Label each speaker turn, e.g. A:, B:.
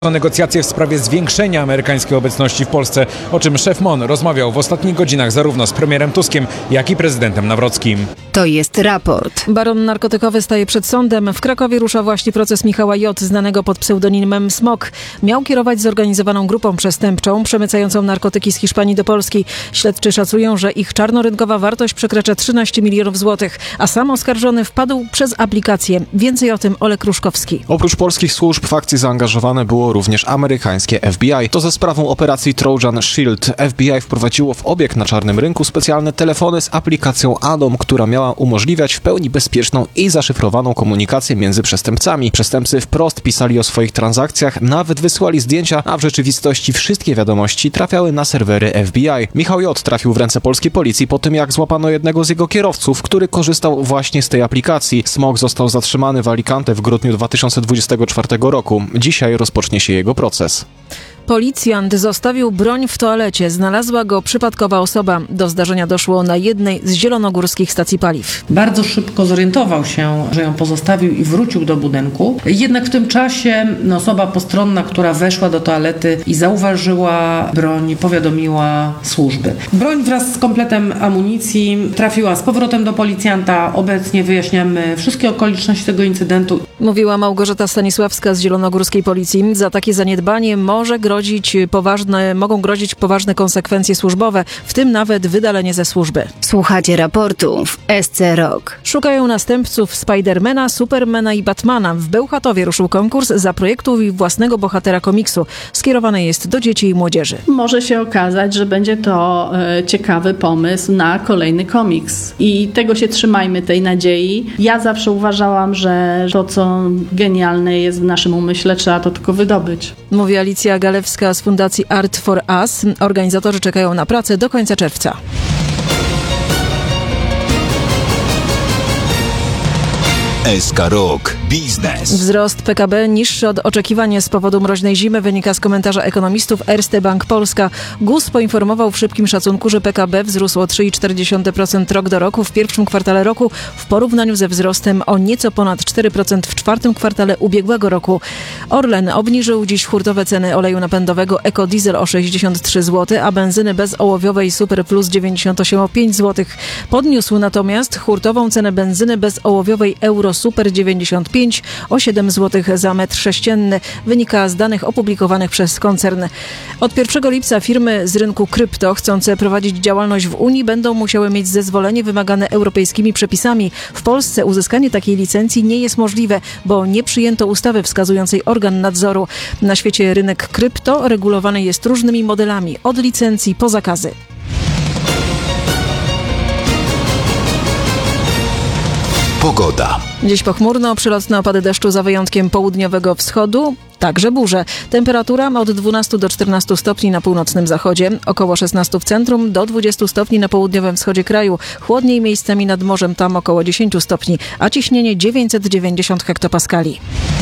A: Negocjacje w sprawie zwiększenia amerykańskiej obecności w Polsce, o czym szef MON rozmawiał w ostatnich godzinach zarówno z premierem Tuskiem, jak i prezydentem Nawrockim.
B: To jest raport.
C: Baron narkotykowy staje przed sądem. W Krakowie rusza właśnie proces Michała J., znanego pod pseudonimem Smok. Miał kierować zorganizowaną grupą przestępczą przemycającą narkotyki z Hiszpanii do Polski. Śledczy szacują, że ich czarnorynkowa wartość przekracza 13 milionów złotych, a sam oskarżony wpadł przez aplikację. Więcej o tym Olek Ruszkowski.
D: Oprócz polskich służb w akcji zaangażowane było również amerykańskie FBI. To ze sprawą operacji Trojan Shield. FBI wprowadziło w obieg na czarnym rynku specjalne telefony z aplikacją Anom, która miała umożliwiać w pełni bezpieczną i zaszyfrowaną komunikację między przestępcami. Przestępcy wprost pisali o swoich transakcjach, nawet wysyłali zdjęcia, a w rzeczywistości wszystkie wiadomości trafiały na serwery FBI. Michał J. trafił w ręce polskiej policji po tym, jak złapano jednego z jego kierowców, który korzystał właśnie z tej aplikacji. Smok został zatrzymany w Alicante w grudniu 2024 roku. Dzisiaj rozpocznie się jego proces.
C: Policjant zostawił broń w toalecie. Znalazła go przypadkowa osoba. Do zdarzenia doszło na jednej z zielonogórskich stacji paliw.
E: Bardzo szybko zorientował się, że ją pozostawił i wrócił do budynku. Jednak w tym czasie osoba postronna, która weszła do toalety i zauważyła broń, powiadomiła służby. Broń wraz z kompletem amunicji trafiła z powrotem do policjanta. Obecnie wyjaśniamy wszystkie okoliczności tego incydentu.
C: Mówiła Małgorzata Stanisławska z zielonogórskiej policji. Za takie zaniedbanie mogą grozić poważne konsekwencje służbowe, w tym nawet wydalenie ze służby.
B: Słuchacie raportu w SC Rock.
C: Szukają następców Spidermana, Supermana i Batmana. W Bełchatowie ruszył konkurs Zaprojektuj własnego bohatera komiksu. Skierowany jest do dzieci i młodzieży.
F: Może się okazać, że będzie to ciekawy pomysł na kolejny komiks. I tego się trzymajmy, tej nadziei. Ja zawsze uważałam, że to, co genialne jest w naszym umyśle, trzeba to tylko wydobyć.
C: Mówi Alicja Galewska z Fundacji Art for Us. Organizatorzy czekają na pracę do końca czerwca.
G: SK Rock Biznes.
C: Wzrost PKB niższy od oczekiwania z powodu mroźnej zimy wynika z komentarza ekonomistów Erste Bank Polska. GUS poinformował w szybkim szacunku, że PKB wzrósł o 3,4% rok do roku w pierwszym kwartale roku w porównaniu ze wzrostem o nieco ponad 4% w czwartym kwartale ubiegłego roku. Orlen obniżył dziś hurtowe ceny oleju napędowego Ekodiesel o 63 zł, a benzyny bezołowiowej Super Plus 98 o 5 zł. Podniósł natomiast hurtową cenę benzyny bezołowiowej Euro Super 95 o 7 zł za metr sześcienny. Wynika z danych opublikowanych przez koncern. Od 1 lipca firmy z rynku krypto chcące prowadzić działalność w Unii będą musiały mieć zezwolenie wymagane europejskimi przepisami. W Polsce uzyskanie takiej licencji nie jest możliwe, bo nie przyjęto ustawy wskazującej organ nadzoru. Na świecie rynek krypto regulowany jest różnymi modelami, od licencji po zakazy.
G: Pogoda.
C: Dziś pochmurno, przelotne opady deszczu za wyjątkiem południowego wschodu, także burze. Temperatura od 12 do 14 stopni na północnym zachodzie, około 16 w centrum, do 20 stopni na południowym wschodzie kraju. Chłodniej miejscami nad morzem, tam około 10 stopni, a ciśnienie 990 hektopaskali.